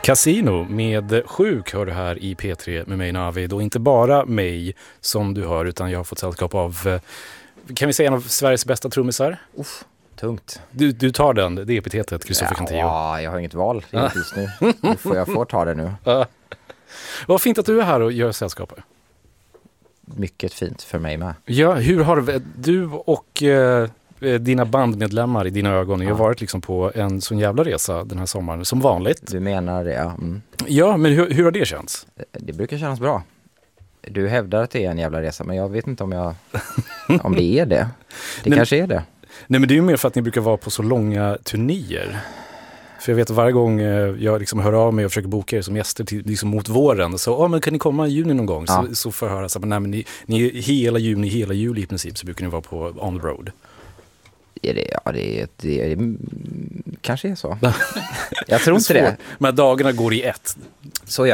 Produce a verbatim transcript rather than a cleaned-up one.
Casino med Sjuk hör du här i P tre med mig Navid, och inte bara mig som du hör, utan jag har fått sällskap av, kan vi säga, en av Sveriges bästa trummisar. Uff, tungt. Du, du tar den, det är epitetet, Christopher ja, Cantillo. Ja, jag har inget val just nu. Nu får jag får ta det nu. Ja. Vad fint att du är här och gör sällskap. Mycket fint för mig med. Ja, hur har du och eh, dina bandmedlemmar i dina ögon ja. har varit liksom på en sån jävla resa den här sommaren, som vanligt? Du menar det, ja. Mm. Ja, men hur, hur har det känts? Det brukar kännas bra. Du hävdar att det är en jävla resa, men jag vet inte om jag om det är det. Det nej, kanske är det. Nej, men det är ju mer för att ni brukar vara på så långa turnéer. För jag vet att varje gång jag liksom hör av mig och försöker boka er som gäster till, liksom mot våren, så oh, men kan ni komma i juni någon gång? Ja. Så, så får jag höra så, men, nej, men ni, ni hela juni, hela juli i princip så brukar ni vara på on the road. Är det, ja, det, är, det, är, det kanske är så. Jag tror inte det. Men dagarna går i ett. Så ja,